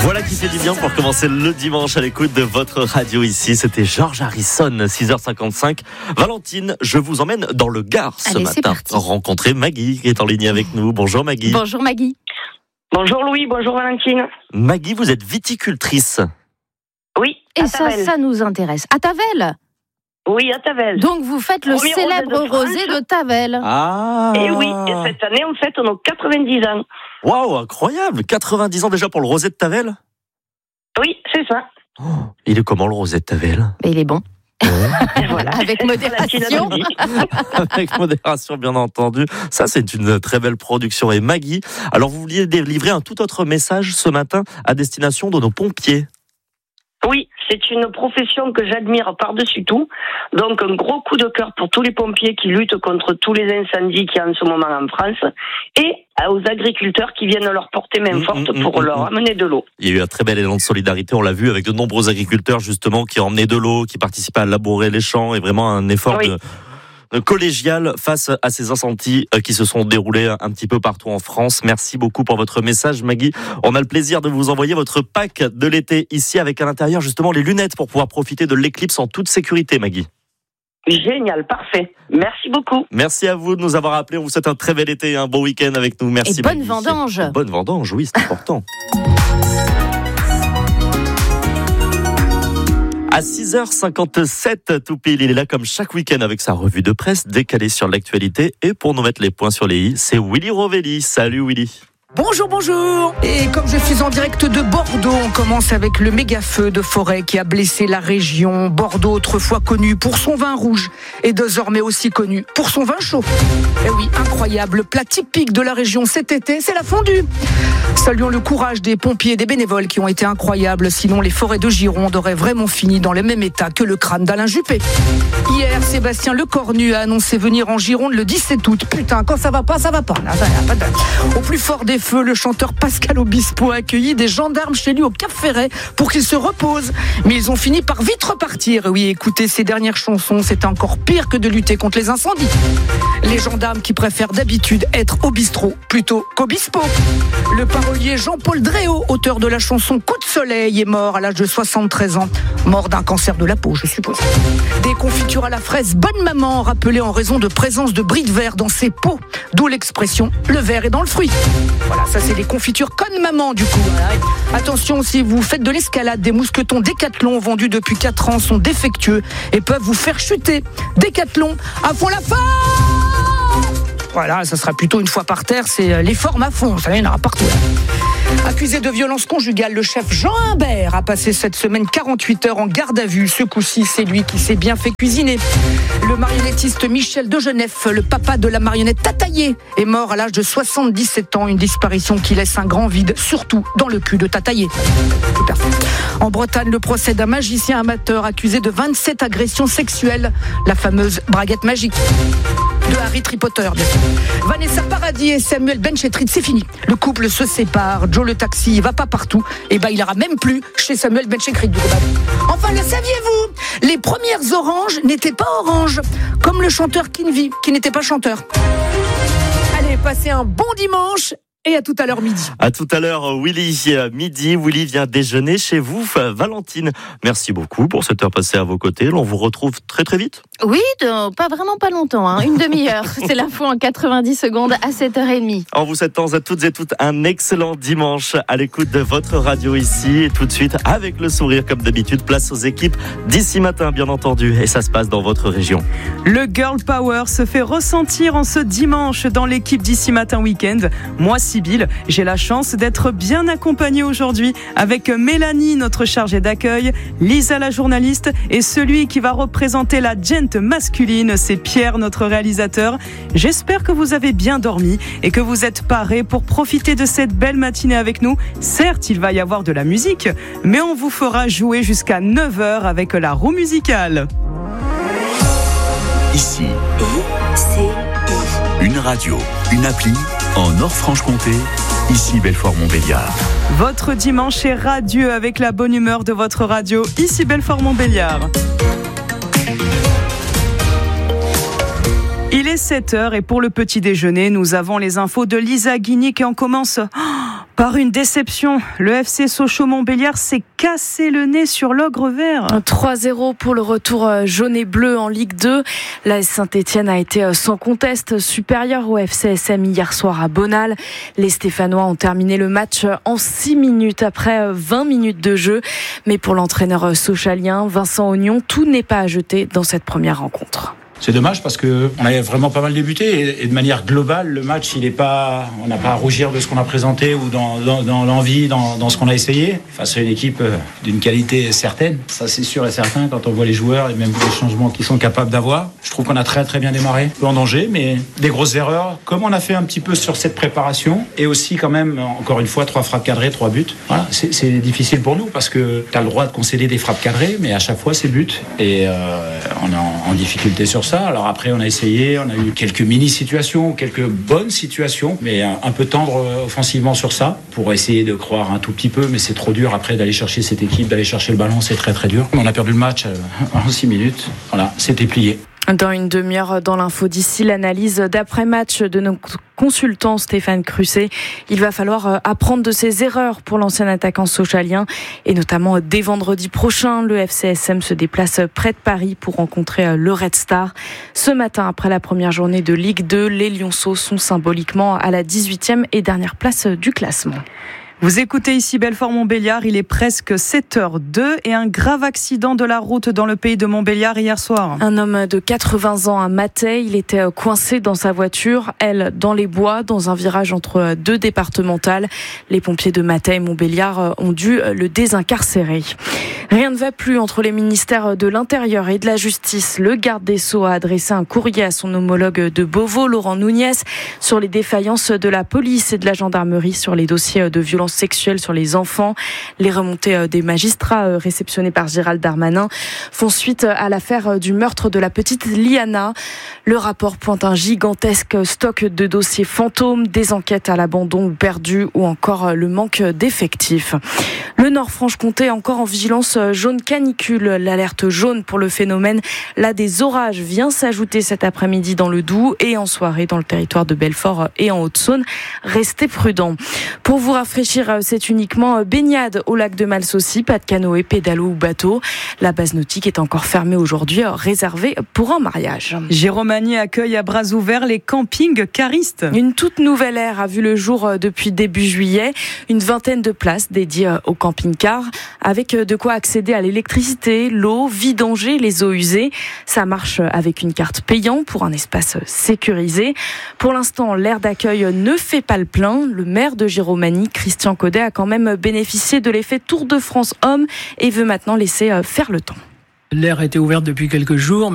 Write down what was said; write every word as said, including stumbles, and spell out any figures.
Voilà qui fait du bien pour commencer le dimanche à l'écoute de votre radio ici. C'était George Harrison, six heures cinquante-cinq. Valentine, je vous emmène dans le Gard ce Allez, matin. Rencontrer Maggie qui est en ligne avec nous. Bonjour Maggie. Bonjour Maggie. Bonjour Louis, bonjour Valentine. Maggie, vous êtes viticultrice. Oui, Et à ça, Tavel. ça nous intéresse. À Tavel. Oui, à Tavel. Donc vous faites le Premier célèbre rosé de rosé France. de Tavel. Ah. Et oui, et cette année, on fête nos quatre-vingt-dix ans. Waouh, incroyable. quatre-vingt-dix ans déjà pour le rosé de Tavel. Oui, c'est ça. Oh, il est comment le rosé de Tavel? Mais il est bon. Et voilà. Avec modération. Valentine a tout dit. Avec modération, bien entendu. Ça, c'est une très belle production. Et Maggie, alors vous vouliez délivrer un tout autre message ce matin à destination de nos pompiers. Oui, c'est une profession que j'admire par-dessus tout. Donc, un gros coup de cœur pour tous les pompiers qui luttent contre tous les incendies qu'il y a en ce moment en France et aux agriculteurs qui viennent leur porter main Mmh, forte mmh, pour mmh, leur mmh. amener de l'eau. Il y a eu un très bel élan de solidarité, on l'a vu, avec de nombreux agriculteurs, justement, qui emmenaient de l'eau, qui participaient à labourer les champs, et vraiment un effort Oui. de, de collégial face à ces incendies qui se sont déroulés un petit peu partout en France. Merci beaucoup pour votre message, Maggie. On a le plaisir de vous envoyer votre pack de l'été ici, avec à l'intérieur, justement, les lunettes pour pouvoir profiter de l'éclipse en toute sécurité, Maggie. Génial, parfait. Merci beaucoup. Merci à vous de nous avoir appelés. On vous souhaite un très bel été et un bon week-end avec nous. Merci, Et bonne Maggie. vendange. Et bonne vendange, oui, c'est important. À six heures cinquante-sept, tout pile, il est là comme chaque week-end avec sa revue de presse décalée sur l'actualité. Et pour nous mettre les points sur les i, c'est Willy Rovelli. Salut Willy. Bonjour, bonjour. Et comme je suis en direct de Bordeaux, on commence avec le méga feu de forêt qui a blessé la région. Bordeaux, autrefois connu pour son vin rouge, est désormais aussi connu pour son vin chaud. Et oui, incroyable, le plat typique de la région cet été, c'est la fondue. Saluons le courage des pompiers et des bénévoles qui ont été incroyables, sinon les forêts de Gironde auraient vraiment fini dans le même état que le crâne d'Alain Juppé. Hier, Sébastien Lecornu a annoncé venir en Gironde le dix-sept août. Putain, quand ça va pas, ça va pas. Là, ça va pas de... Au plus fort des feux, le chanteur Pascal Obispo a accueilli des gendarmes chez lui au Cap Ferret pour qu'il se repose. Mais ils ont fini par vite repartir. Oui, écoutez, ces dernières chansons, c'était encore pire que de lutter contre les incendies. Les gendarmes qui préfèrent d'habitude être au bistrot plutôt qu'Obispo. Le parolier Jean-Paul Dréau, auteur de la chanson Coup de soleil, est mort à l'âge de soixante-treize ans. Mort d'un cancer de la peau, je suppose. Des confitures à la fraise Bonne Maman, rappelées en raison de présence de bris de verre dans ses pots. D'où l'expression « le verre est dans le fruit ». Voilà, ça c'est les confitures Conne Maman du coup. Attention, si vous faites de l'escalade, des mousquetons Décathlon vendus depuis quatre ans sont défectueux et peuvent vous faire chuter. Décathlon, à fond la forme. Voilà, ça sera plutôt une fois par terre, c'est les formes à fond, ça y en aura partout. Accusé de violence conjugale, le chef Jean Humbert a passé cette semaine quarante-huit heures en garde à vue. Ce coup-ci, c'est lui qui s'est bien fait cuisiner. Le marionnettiste Michel Degenef, le papa de la marionnette Tataillé, est mort à l'âge de soixante-dix-sept ans. Une disparition qui laisse un grand vide, surtout dans le cul de Tataillé. En Bretagne, le procès d'un magicien amateur accusé de vingt-sept agressions sexuelles. La fameuse braguette magique de Harry Potter. Vanessa Paradis et Samuel Benchetrit, c'est fini. Le couple se sépare. Joe le taxi, il va pas partout. Et ben, il ira même plus chez Samuel Benchetrit. Enfin, le saviez-vous? Les premières oranges n'étaient pas oranges, comme le chanteur Kinvi, qui n'était pas chanteur. Allez, passez un bon dimanche. Et à tout à l'heure midi. À tout à l'heure, Willy. Midi, Willy vient déjeuner chez vous. Valentine, merci beaucoup pour cette heure passée à vos côtés. On vous retrouve très très vite. Oui, de, pas vraiment pas longtemps, hein, une demi-heure. C'est l'info en quatre-vingt-dix secondes à sept heures trente. En vous souhaitant à toutes et toutes un excellent dimanche à l'écoute de votre radio ici. Et tout de suite, avec le sourire comme d'habitude, place aux équipes d'ici matin, bien entendu. Et ça se passe dans votre région. Le Girl Power se fait ressentir en ce dimanche dans l'équipe d'ici matin week-end. Moi, Sybille, j'ai la chance d'être bien accompagnée aujourd'hui avec Mélanie, notre chargée d'accueil, Lisa, la journaliste, et celui qui va représenter la gent masculine, c'est Pierre, notre réalisateur. J'espère que vous avez bien dormi et que vous êtes parés pour profiter de cette belle matinée avec nous. Certes, il va y avoir de la musique, mais on vous fera jouer jusqu'à neuf heures avec la roue musicale. Ici, une radio, une appli en Nord-Franche-Comté. Ici Belfort-Montbéliard. Votre dimanche est radieux avec la bonne humeur de votre radio. Ici Belfort-Montbéliard. Il est sept heures et pour le petit déjeuner, nous avons les infos de Lisa Guigny qui en commence oh, Par une déception, le F C Sochaux-Montbéliard s'est cassé le nez sur l'Ogre Vert. trois zéro pour le retour jaune et bleu en Ligue deux. L'A S Saint-Étienne a été sans conteste supérieur au F C S M hier soir à Bonal. Les Stéphanois ont terminé le match en six minutes après vingt minutes de jeu. Mais pour l'entraîneur sochalien, Vincent Ognon, tout n'est pas à jeter dans cette première rencontre. C'est dommage parce que on avait vraiment pas mal débuté et de manière globale le match il est pas, on n'a pas à rougir de ce qu'on a présenté ou dans, dans, dans l'envie, dans, dans ce qu'on a essayé face à une équipe d'une qualité certaine. Ça c'est sûr et certain quand on voit les joueurs et même les changements qu'ils sont capables d'avoir. Je trouve qu'on a très très bien démarré, peu en danger mais des grosses erreurs comme on a fait un petit peu sur cette préparation et aussi quand même encore une fois trois frappes cadrées, trois buts. Voilà, c'est, c'est difficile pour nous parce que tu as le droit de concéder des frappes cadrées mais à chaque fois c'est but et euh, on est en, en difficulté sur ça. Alors après, on a essayé, on a eu quelques mini-situations, quelques bonnes situations, mais un peu tendre offensivement sur ça, pour essayer de croire un tout petit peu, mais c'est trop dur après d'aller chercher cette équipe, d'aller chercher le ballon, c'est très très dur. On a perdu le match en six minutes, voilà, c'était plié. Dans une demi-heure, dans l'info d'ici, l'analyse d'après-match de notre consultant Stéphane Crusset. Il va falloir apprendre de ses erreurs pour l'ancien attaquant sochalien et notamment dès vendredi prochain, le F C S M se déplace près de Paris pour rencontrer le Red Star. Ce matin, après la première journée de Ligue deux, les Lionceaux sont symboliquement à la dix-huitième et dernière place du classement. Vous écoutez ici Belfort-Montbéliard, il est presque sept heures deux et un grave accident de la route dans le pays de Montbéliard hier soir. Un homme de quatre-vingts ans à Mathey, il était coincé dans sa voiture, elle dans les bois, dans un virage entre deux départementales. Les pompiers de Mathey et Montbéliard ont dû le désincarcérer. Rien ne va plus entre les ministères de l'Intérieur et de la Justice. Le garde des Sceaux a adressé un courrier à son homologue de Beauvau, Laurent Nunez, sur les défaillances de la police et de la gendarmerie sur les dossiers de violences sexuelles sur les enfants. Les remontées des magistrats réceptionnés par Gérald Darmanin font suite à l'affaire du meurtre de la petite Liana. Le rapport pointe un gigantesque stock de dossiers fantômes, des enquêtes à l'abandon ou perdues ou encore le manque d'effectifs. Le Nord-Franche-Comté encore en vigilance jaune canicule. L'alerte jaune pour le phénomène là des orages vient s'ajouter cet après-midi dans le Doubs et en soirée dans le territoire de Belfort et en Haute-Saône. Restez prudents. Pour vous rafraîchir, c'est uniquement baignade au lac de Malsaucy, pas de canoë, pédalo ou bateau. La base nautique est encore fermée aujourd'hui, réservée pour un mariage. Jérôme Agnier accueille à bras ouverts les campings caristes. Une toute nouvelle ère a vu le jour depuis début juillet. Une vingtaine de places dédiées aux camping-cars, avec de quoi accéder à l'électricité, l'eau, vidanger les eaux usées. Ça marche avec une carte payante pour un espace sécurisé. Pour l'instant, l'aire d'accueil ne fait pas le plein. Le maire de Giromagny, Christian Codet, a quand même bénéficié de l'effet Tour de France Homme et veut maintenant laisser faire le temps. L'aire a été ouverte depuis quelques jours.